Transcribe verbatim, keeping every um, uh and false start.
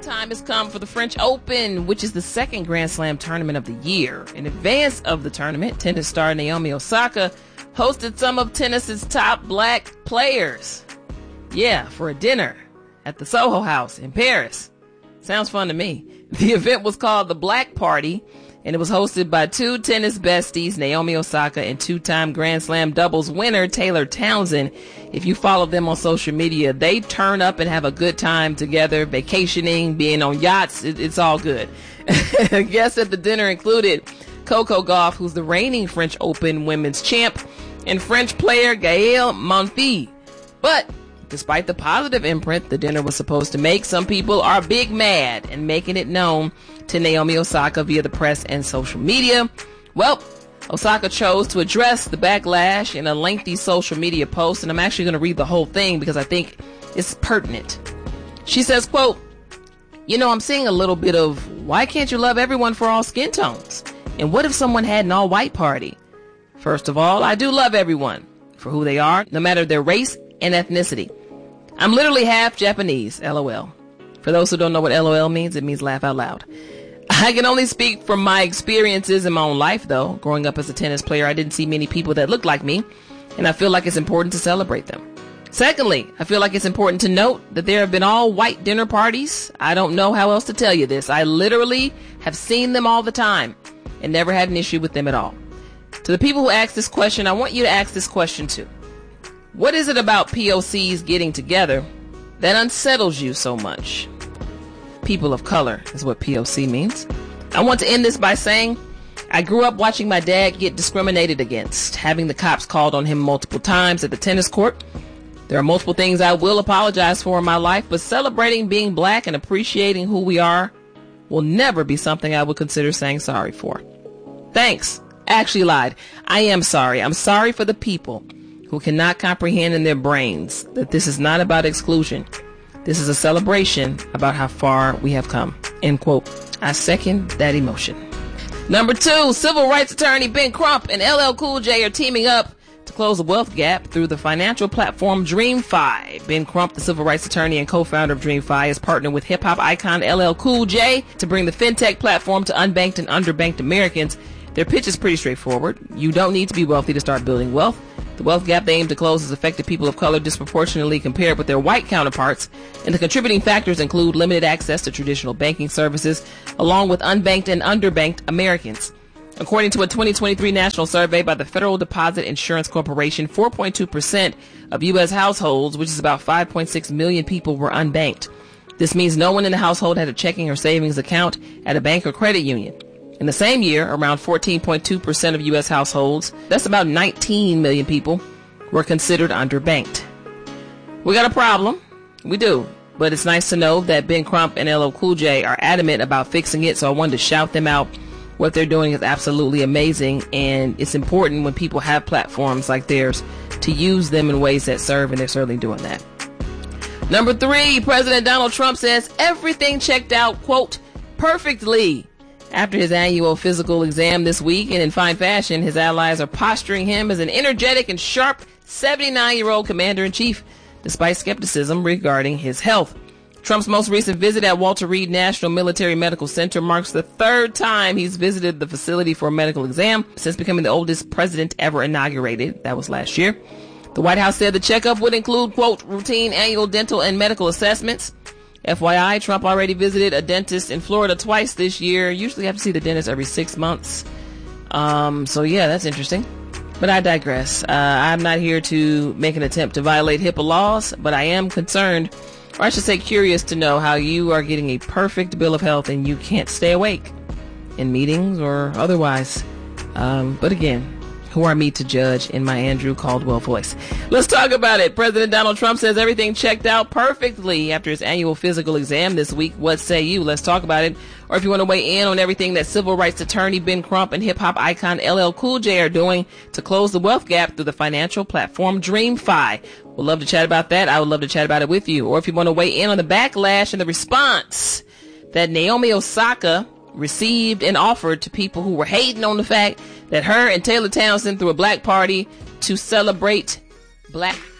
time has come for the French Open, which is the second Grand Slam tournament of the year. In advance of the tournament, tennis star Naomi Osaka hosted some of tennis's top black players. Yeah, for a dinner at the Soho House in Paris. Sounds fun to me. The event was called the Black Party, and it was hosted by two tennis besties, Naomi Osaka and two-time Grand Slam doubles winner Taylor Townsend. If you follow them on social media, they turn up and have a good time together, vacationing, being on yachts. It, it's all good. Guests at the dinner included Coco Gauff, who's the reigning French Open women's champ, and French player Gaël Monfils. But despite the positive imprint the dinner was supposed to make, some people are big mad and making it known to Naomi Osaka via the press and social media. Well, Osaka chose to address the backlash in a lengthy social media post, and I'm actually going to read the whole thing because I think it's pertinent. She says, quote, "You know, I'm seeing a little bit of, why can't you love everyone for all skin tones? And what if someone had an all-white party? First of all, I do love everyone for who they are, no matter their race and ethnicity. I'm literally half Japanese, LOL. For those who don't know what LOL means, it means laugh out loud. I can only speak from my experiences in my own life, though. Growing up as a tennis player, I didn't see many people that looked like me, and I feel like it's important to celebrate them. Secondly, I feel like it's important to note that there have been all white dinner parties. I don't know how else to tell you this. I literally have seen them all the time and never had an issue with them at all. To the people who ask this question, I want you to ask this question too. What is it about P O Cs getting together that unsettles you so much?" People of color is what P O C means. I want to end this by saying I grew up watching my dad get discriminated against, having the cops called on him multiple times at the tennis court. There are multiple things I will apologize for in my life, but celebrating being black and appreciating who we are will never be something I would consider saying sorry for. Thanks. I actually lied. I am sorry. I'm sorry for the people who cannot comprehend in their brains that this is not about exclusion. This is a celebration about how far we have come. End quote. I second that emotion. Number two, civil rights attorney Ben Crump and L L Cool J are teaming up to close the wealth gap through the financial platform DreamFi. Ben Crump, the civil rights attorney and co-founder of DreamFi, is partnered with hip-hop icon L L Cool J to bring the fintech platform to unbanked and underbanked Americans. Their pitch is pretty straightforward. You don't need to be wealthy to start building wealth. The wealth gap they aim to close has affected people of color disproportionately compared with their white counterparts, and the contributing factors include limited access to traditional banking services, along with unbanked and underbanked Americans. According to a twenty twenty-three national survey by the Federal Deposit Insurance Corporation, four point two percent of U S households, which is about five point six million people, were unbanked. This means no one in the household had a checking or savings account at a bank or credit union. In the same year, around fourteen point two percent of U S households, that's about nineteen million people, were considered underbanked. We got a problem. We do. But it's nice to know that Ben Crump and L L Cool J are adamant about fixing it, so I wanted to shout them out. What they're doing is absolutely amazing, and it's important when people have platforms like theirs to use them in ways that serve, and they're certainly doing that. Number three, President Donald Trump says everything checked out, quote, perfectly. After his annual physical exam this week, and in fine fashion, his allies are posturing him as an energetic and sharp seventy-nine-year-old commander-in-chief, despite skepticism regarding his health. Trump's most recent visit at Walter Reed National Military Medical Center marks the third time he's visited the facility for a medical exam since becoming the oldest president ever inaugurated. That was last year. The White House said the checkup would include, quote, routine annual dental and medical assessments. F Y I, Trump already visited a dentist in Florida twice this year. Usually have to see the dentist every six months. Um, so yeah, that's interesting. But I digress. Uh, I'm not here to make an attempt to violate HIPAA laws, but I am concerned, or I should say curious, to know how you are getting a perfect bill of health and you can't stay awake in meetings or otherwise. Um, but again, who are me to judge in my Andrew Caldwell voice? Let's talk about it. President Donald Trump says everything checked out perfectly after his annual physical exam this week. What say you? Let's talk about it. Or if you want to weigh in on everything that civil rights attorney Ben Crump and hip-hop icon L L Cool J are doing to close the wealth gap through the financial platform DreamFi. We'd love to chat about that. I would love to chat about it with you. Or if you want to weigh in on the backlash and the response that Naomi Osaka received and offered to people who were hating on the fact that her and Taylor Townsend threw a black party to celebrate black